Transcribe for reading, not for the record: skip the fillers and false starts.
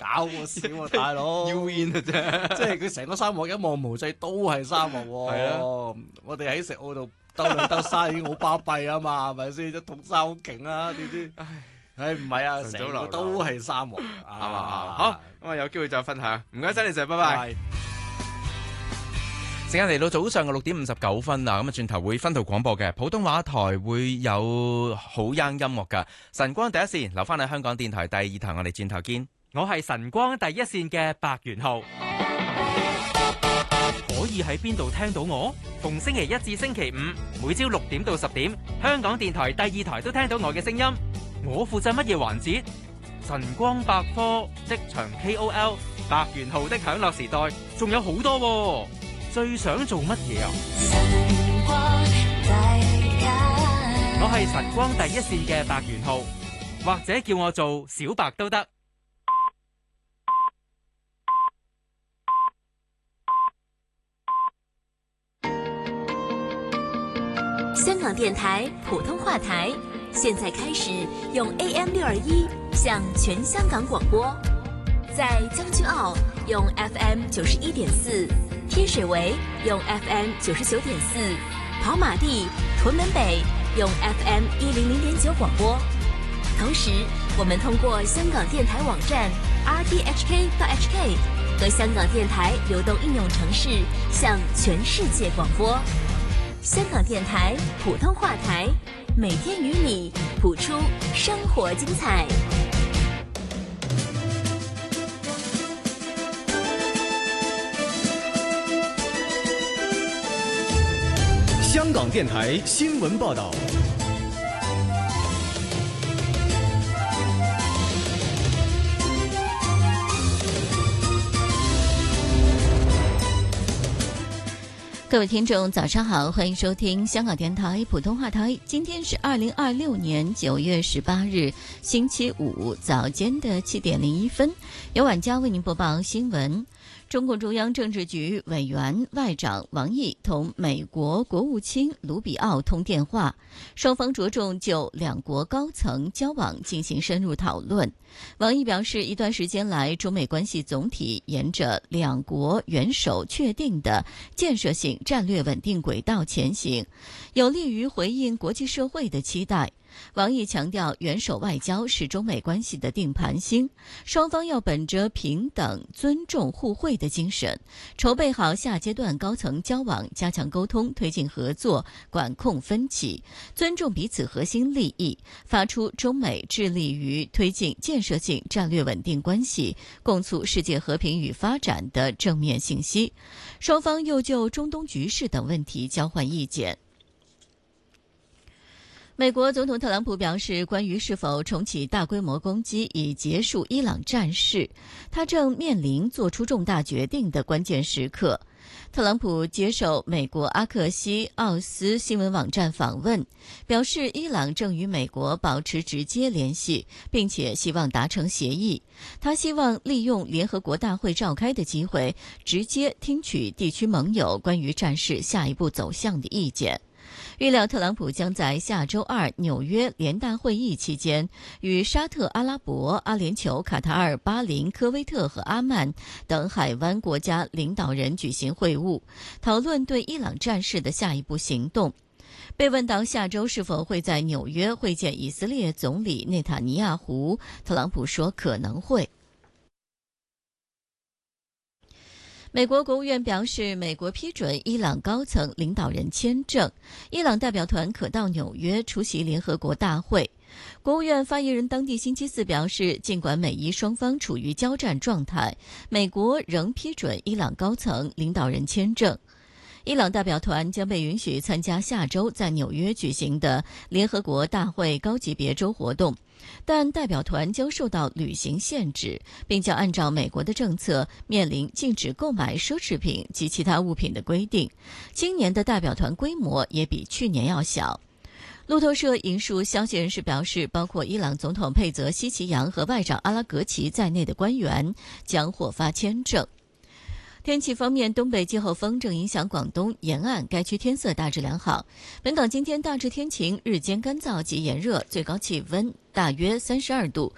搞我笑啊，大佬 U in 啊啫， 即係佢成個沙漠一望無際都係沙漠喎。 係啊， 我哋喺石澳度兜兩兜沙已經好巴閉啊嘛，係咪先？一桶沙好勁啊，點知？唉，唔係啊，成個都係沙漠啊！ 好，咁啊有機會再分享。唔該晒你，就拜拜。時間嚟到早上嘅6:59啦，咁啊轉頭會分道廣播嘅普通話台會有好音樂噶。晨光第一線留翻喺香港電台第2台，我哋轉頭見。 我係晨光第一線嘅白元浩，可以喺邊度聽到我？逢星期一至星期五，每朝6點到10點，香港電台第2台都聽到我嘅聲音。我負責乜嘢環節？晨光百科、職場 KOL、白元浩的享樂時代，仲有好多喎。最想做乜嘢啊？我係晨光第一線嘅白元浩，或者叫我做小白都得。 香港電台普通話台現在開始用 AM621 向全香港廣播，在將軍澳用 FM91.4，天水圍用 FM99.4，跑馬地、屯門北用 FM100.9 廣播。同時，我們通過香港電台網站 rthk.hk 和香港電台流動應用程式向全世界廣播。香港電台普通話台，每天與你譜出生活精彩。 香港電台新聞報道。 各位听众早上好，欢迎收听香港电台普通话台。今天是2026年9月18日星期五早间的7点01分，由晚佳为您播报新闻。中共中央政治局委员外长王毅同美国国务卿卢比奥通电话，双方着重就两国高层交往进行深入讨论。王毅表示，一段时间来，中美关系总体沿着两国元首确定的建设性战略稳定轨道前行，有利于回应国际社会的期待。王毅强调，元首外交是中美关系的定盘星，双方要本着平等、尊重、互惠的精神，筹备好下阶段高层交往，加强沟通，推进合作，管控分歧，尊重彼此核心利益，发出中美致力于推进建设性战略稳定关系，共促世界和平与发展的正面信息。双方又就中东局势等问题交换意见。美国总统特朗普表示，关于是否重启大规模攻击以结束伊朗战事，他正面临做出重大决定的关键时刻。特朗普接受美国阿克西奥斯新闻网站访问，表示伊朗正与美国保持直接联系，并且希望达成协议。他希望利用联合国大会召开的机会，直接听取地区盟友关于战事下一步走向的意见。预料特朗普将在下周二纽约联大会议期间，与沙特阿拉伯、阿联酋、卡塔尔、巴林、科威特和阿曼等海湾国家领导人举行会晤，讨论对伊朗战事的下一步行动。被问到下周是否会在纽约会见以色列总理内塔尼亚胡，特朗普说可能会。美国国务院表示，美国批准伊朗高层领导人签证，伊朗代表团可到纽约出席联合国大会。国务院发言人当地星期四表示，尽管美伊双方处于交战状态，美国仍批准伊朗高层领导人签证。伊朗代表团将被允许参加下周在纽约举行的联合国大会高级别周活动，但代表团将受到旅行限制，并将按照美国的政策面临禁止购买奢侈品及其他物品的规定。今年的代表团规模也比去年要小。路透社引述消息人士表示，包括伊朗总统佩泽希奇扬和外长阿拉格齐在内的官员将获发签证。天气方面，东北季候风正影响广东沿岸，该区天色大致良好。本港今天大致天晴，日间干燥及炎热，最高气温大约32度，